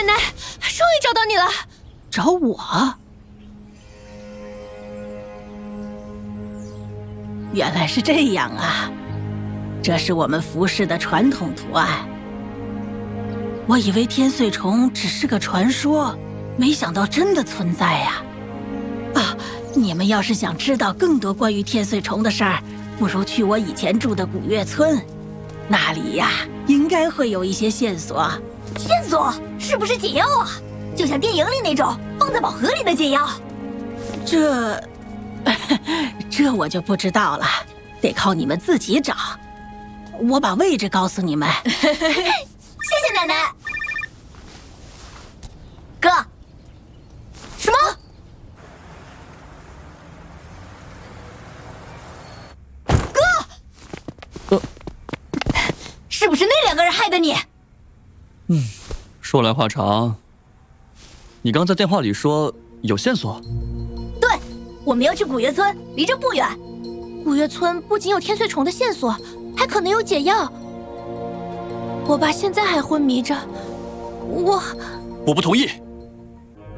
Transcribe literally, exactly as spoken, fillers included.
奶，终于找到你了。 找我？原来是这样啊！这是我们服饰的传统图案。我以为天穗虫只是个传说，没想到真的存在呀！啊，你们要是想知道更多关于天穗虫的事儿，不如去我以前住的古月村，那里呀，应该会有一些线索。 线索？是不是解药啊？就像电影里那种放在宝盒里的解药？ 这，这我就不知道了，得靠你们自己找。我把位置告诉你们。 谢谢奶奶。哥，什么？哥， 呃， 是不是那两个人害的你？ 嗯，说来话长。你刚在电话里说有线索？ 对，我们要去古月村，离这不远。古月村不仅有天穗虫的线索，还可能有解药。我爸现在还昏迷着，我…… 我不同意。